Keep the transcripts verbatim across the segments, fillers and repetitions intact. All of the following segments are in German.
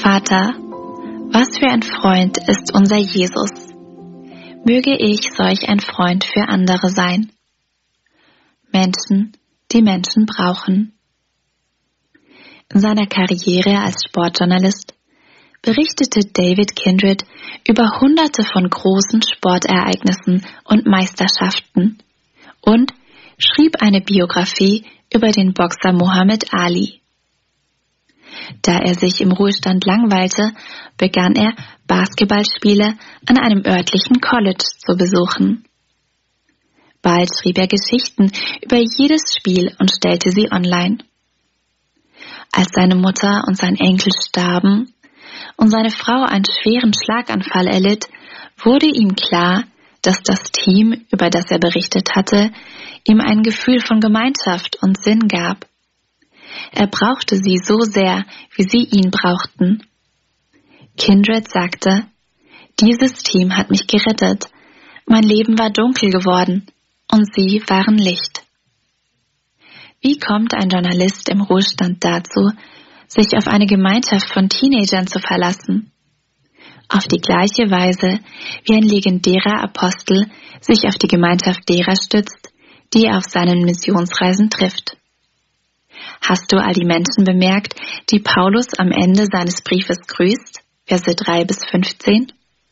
Vater, was für ein Freund ist unser Jesus. Möge ich solch ein Freund für andere sein. Menschen, die Menschen brauchen. In seiner Karriere als Sportjournalist berichtete David Kindred über Hunderte von großen Sportereignissen und Meisterschaften und schrieb eine Biografie über den Boxer Muhammad Ali. Da er sich im Ruhestand langweilte, begann er, Basketballspiele an einem örtlichen College zu besuchen. Bald schrieb er Geschichten über jedes Spiel und stellte sie online. Als seine Mutter und sein Enkel starben und seine Frau einen schweren Schlaganfall erlitt, wurde ihm klar, dass das Team, über das er berichtet hatte, ihm ein Gefühl von Gemeinschaft und Sinn gab. Er brauchte sie so sehr, wie sie ihn brauchten. Kindred sagte, dieses Team hat mich gerettet. Mein Leben war dunkel geworden und sie waren Licht. Wie kommt ein Journalist im Ruhestand dazu, sich auf eine Gemeinschaft von Teenagern zu verlassen? Auf die gleiche Weise, wie ein legendärer Apostel sich auf die Gemeinschaft derer stützt, die er auf seinen Missionsreisen trifft. Hast du all die Menschen bemerkt, die Paulus am Ende seines Briefes grüßt? Verse drei bis fünfzehn.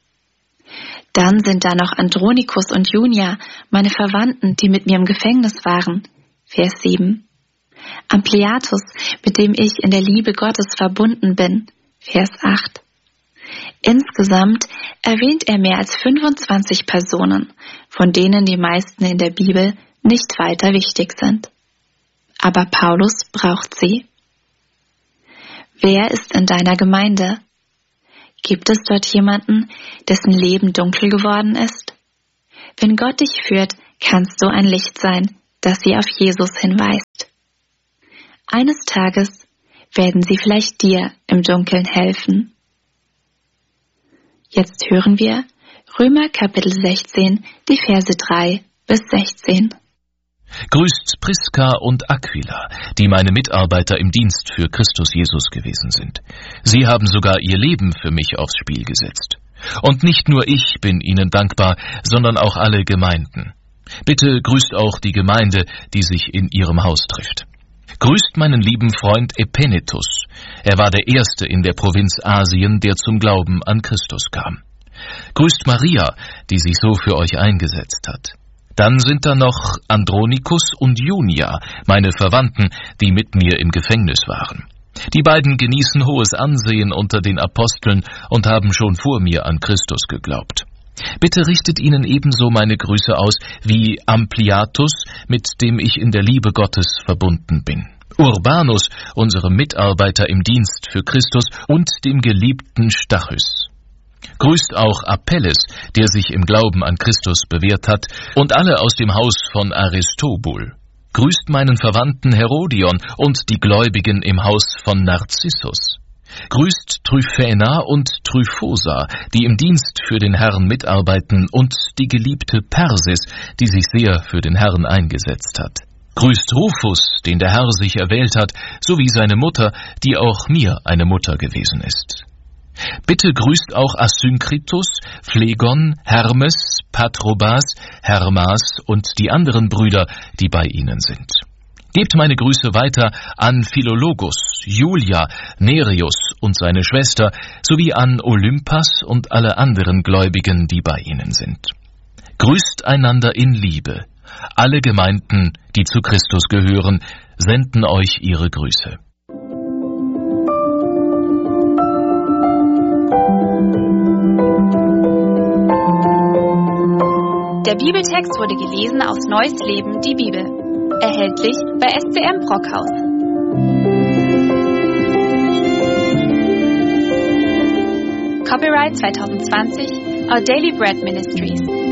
Dann sind da noch Andronikus und Junia, meine Verwandten, die mit mir im Gefängnis waren. Vers sieben. Ampliatus, mit dem ich in der Liebe Gottes verbunden bin. Vers acht. Insgesamt erwähnt er mehr als fünfundzwanzig Personen, von denen die meisten in der Bibel nicht weiter wichtig sind. Aber Paulus braucht sie. Wer ist in deiner Gemeinde? Gibt es dort jemanden, dessen Leben dunkel geworden ist? Wenn Gott dich führt, kannst du ein Licht sein, das sie auf Jesus hinweist. Eines Tages werden sie vielleicht dir im Dunkeln helfen. Jetzt hören wir Römer Kapitel sechzehn, die Verse drei bis sechzehn. Grüßt Priska und Aquila, die meine Mitarbeiter im Dienst für Christus Jesus gewesen sind. Sie haben sogar ihr Leben für mich aufs Spiel gesetzt. Und nicht nur ich bin ihnen dankbar, sondern auch alle Gemeinden. Bitte grüßt auch die Gemeinde, die sich in ihrem Haus trifft. Grüßt meinen lieben Freund Epenetus. Er war der Erste in der Provinz Asien, der zum Glauben an Christus kam. Grüßt Maria, die sich so für euch eingesetzt hat. Dann sind da noch Andronikus und Junia, meine Verwandten, die mit mir im Gefängnis waren. Die beiden genießen hohes Ansehen unter den Aposteln und haben schon vor mir an Christus geglaubt. Bitte richtet ihnen ebenso meine Grüße aus wie Ampliatus, mit dem ich in der Liebe Gottes verbunden bin. Urbanus, unserem Mitarbeiter im Dienst für Christus, und dem geliebten Stachys. Grüßt auch Apelles, der sich im Glauben an Christus bewährt hat, und alle aus dem Haus von Aristobul. Grüßt meinen Verwandten Herodion und die Gläubigen im Haus von Narzissus. Grüßt Tryphäna und Tryphosa, die im Dienst für den Herrn mitarbeiten, und die geliebte Persis, die sich sehr für den Herrn eingesetzt hat. Grüßt Rufus, den der Herr sich erwählt hat, sowie seine Mutter, die auch mir eine Mutter gewesen ist. Bitte grüßt auch Asynkritus, Phlegon, Hermes, Patrobas, Hermas und die anderen Brüder, die bei ihnen sind. Gebt meine Grüße weiter an Philologus, Julia, Nereus und seine Schwester, sowie an Olympas und alle anderen Gläubigen, die bei ihnen sind. Grüßt einander in Liebe. Alle Gemeinden, die zu Christus gehören, senden euch ihre Grüße. Der Bibeltext wurde gelesen aus Neues Leben, die Bibel. Erhältlich bei S C M Brockhaus. Copyright zwanzig zwanzig, Our Daily Bread Ministries.